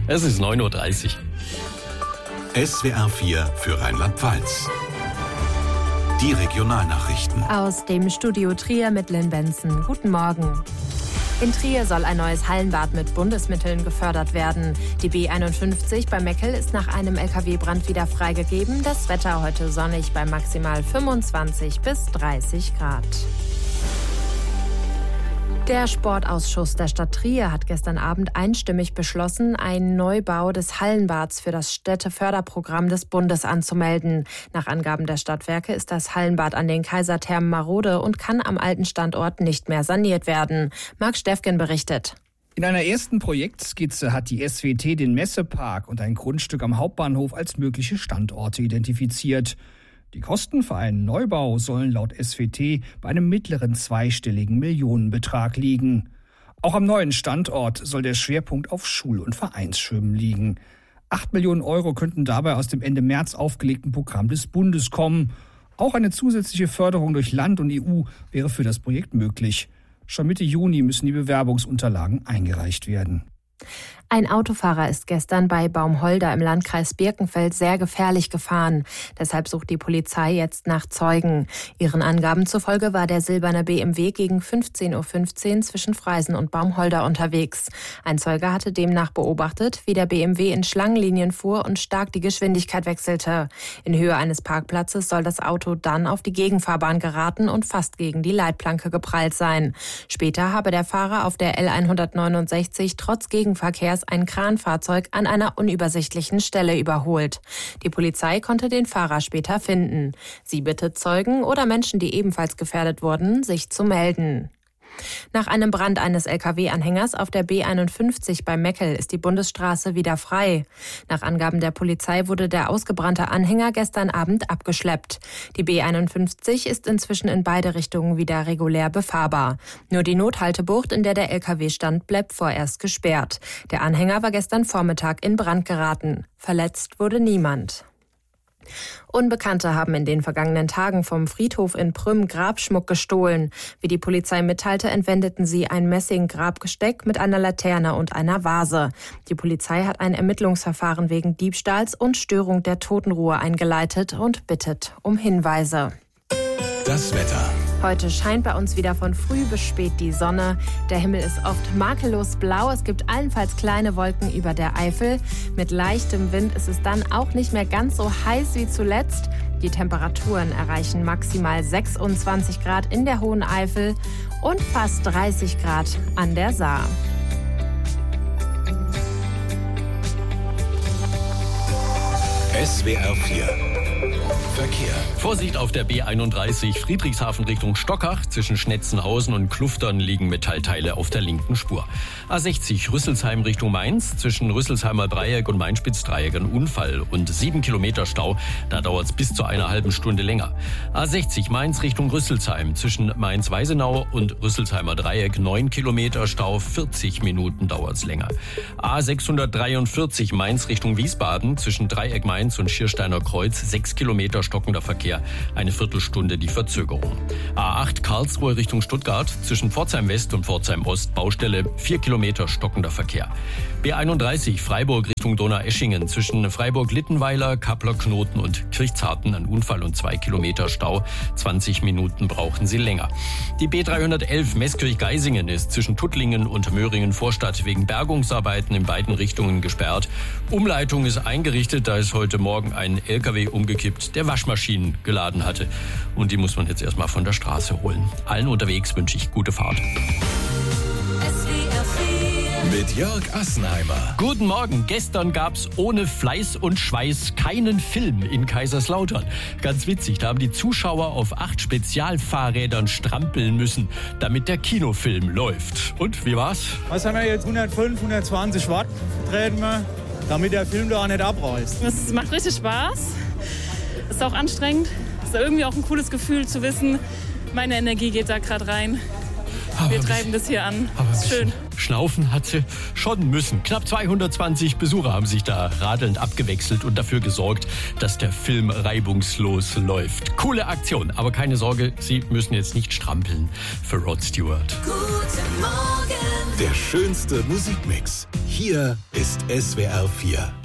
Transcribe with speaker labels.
Speaker 1: Es ist 9.30 Uhr.
Speaker 2: SWR 4 für Rheinland-Pfalz. Die Regionalnachrichten.
Speaker 3: Aus dem Studio Trier mit Lynn Benson. Guten Morgen. In Trier soll ein neues Hallenbad mit Bundesmitteln gefördert werden. Die B51 bei Meckel ist nach einem LKW-Brand wieder freigegeben. Das Wetter heute sonnig bei maximal 25 bis 30 Grad. Der Sportausschuss der Stadt Trier hat gestern Abend einstimmig beschlossen, einen Neubau des Hallenbads für das Städteförderprogramm des Bundes anzumelden. Nach Angaben der Stadtwerke ist das Hallenbad an den Kaiserthermen marode und kann am alten Standort nicht mehr saniert werden. Marc Steffgen berichtet.
Speaker 4: In einer ersten Projektskizze hat die SWT den Messepark und ein Grundstück am Hauptbahnhof als mögliche Standorte identifiziert. Die Kosten für einen Neubau sollen laut SWT bei einem mittleren zweistelligen Millionenbetrag liegen. Auch am neuen Standort soll der Schwerpunkt auf Schul- und Vereinsschwimmen liegen. 8 Millionen Euro könnten dabei aus dem Ende März aufgelegten Programm des Bundes kommen. Auch eine zusätzliche Förderung durch Land und EU wäre für das Projekt möglich. Schon Mitte Juni müssen die Bewerbungsunterlagen eingereicht werden.
Speaker 3: Ein Autofahrer ist gestern bei Baumholder im Landkreis Birkenfeld sehr gefährlich gefahren. Deshalb sucht die Polizei jetzt nach Zeugen. Ihren Angaben zufolge war der silberne BMW gegen 15:15 Uhr zwischen Freisen und Baumholder unterwegs. Ein Zeuge hatte demnach beobachtet, wie der BMW in Schlangenlinien fuhr und stark die Geschwindigkeit wechselte. In Höhe eines Parkplatzes soll das Auto dann auf die Gegenfahrbahn geraten und fast gegen die Leitplanke geprallt sein. Später habe der Fahrer auf der L169 trotz Gegenverkehrs ein Kranfahrzeug an einer unübersichtlichen Stelle überholt. Die Polizei konnte den Fahrer später finden. Sie bittet Zeugen oder Menschen, die ebenfalls gefährdet wurden, sich zu melden. Nach einem Brand eines Lkw-Anhängers auf der B51 bei Meckel ist die Bundesstraße wieder frei. Nach Angaben der Polizei wurde der ausgebrannte Anhänger gestern Abend abgeschleppt. Die B51 ist inzwischen in beide Richtungen wieder regulär befahrbar. Nur die Nothaltebucht, in der der Lkw stand, bleibt vorerst gesperrt. Der Anhänger war gestern Vormittag in Brand geraten. Verletzt wurde niemand. Unbekannte haben in den vergangenen Tagen vom Friedhof in Prüm Grabschmuck gestohlen. Wie die Polizei mitteilte, entwendeten sie ein Messing-Grabgesteck mit einer Laterne und einer Vase. Die Polizei hat ein Ermittlungsverfahren wegen Diebstahls und Störung der Totenruhe eingeleitet und bittet um Hinweise.
Speaker 2: Das Wetter.
Speaker 3: Heute scheint bei uns wieder von früh bis spät die Sonne. Der Himmel ist oft makellos blau. Es gibt allenfalls kleine Wolken über der Eifel. Mit leichtem Wind ist es dann auch nicht mehr ganz so heiß wie zuletzt. Die Temperaturen erreichen maximal 26 Grad in der Hohen Eifel und fast 30 Grad an der Saar.
Speaker 2: SWR 4 Verkehr.
Speaker 1: Vorsicht auf der B31 Friedrichshafen Richtung Stockach. Zwischen Schnetzenhausen und Kluftern liegen Metallteile auf der linken Spur. A60 Rüsselsheim Richtung Mainz. Zwischen Rüsselsheimer Dreieck und Mainspitzdreieck ein Unfall und 7 Kilometer Stau. Da dauert es bis zu einer halben Stunde länger. A60 Mainz Richtung Rüsselsheim. Zwischen Mainz-Weisenau und Rüsselsheimer Dreieck 9 Kilometer Stau. 40 Minuten dauert es länger. A643 Mainz Richtung Wiesbaden. Zwischen Dreieck Mainz und Schiersteiner Kreuz 6 Kilometer stockender Verkehr, eine Viertelstunde die Verzögerung. A8 Karlsruhe Richtung Stuttgart, zwischen Pforzheim West und Pforzheim Ost Baustelle, 4 Kilometer stockender Verkehr. B31 Freiburg Richtung Donaueschingen, zwischen Freiburg-Littenweiler, Kappler-Knoten und Kirchzarten ein Unfall und 2 Kilometer Stau, 20 Minuten brauchen Sie länger. Die B311 Meßkirch-Geisingen ist zwischen Tuttlingen und Möhringen-Vorstadt wegen Bergungsarbeiten in beiden Richtungen gesperrt. Umleitung ist eingerichtet, da ist heute Morgen ein LKW umgekippt, der Waschmaschinen geladen hatte. Und die muss man jetzt erstmal von der Straße holen. Allen unterwegs wünsche ich gute Fahrt.
Speaker 2: Mit Jörg Assenheimer.
Speaker 1: Guten Morgen. Gestern gab's ohne Fleiß und Schweiß keinen Film in Kaiserslautern. Ganz witzig, da haben die Zuschauer auf 8 Spezialfahrrädern strampeln müssen, damit der Kinofilm läuft. Und wie war's?
Speaker 5: Was haben wir jetzt? 105, 120 Watt treten wir, damit der Film da auch nicht abreißt.
Speaker 6: Es macht richtig Spaß. Es ist auch anstrengend. Es ist irgendwie auch ein cooles Gefühl zu wissen, meine Energie geht da gerade rein. Wir treiben das hier an. Das ist schön.
Speaker 1: Schnaufen hat sie schon müssen. Knapp 220 Besucher haben sich da radelnd abgewechselt und dafür gesorgt, dass der Film reibungslos läuft. Coole Aktion, aber keine Sorge, Sie müssen jetzt nicht strampeln für Rod Stewart.
Speaker 2: Guten Morgen. Der schönste Musikmix. Hier ist SWR 4.